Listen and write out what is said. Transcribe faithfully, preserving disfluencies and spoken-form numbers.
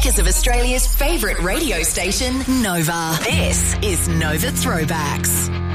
makers of Australia's favourite radio station, Nova. This is Nova Throwbacks.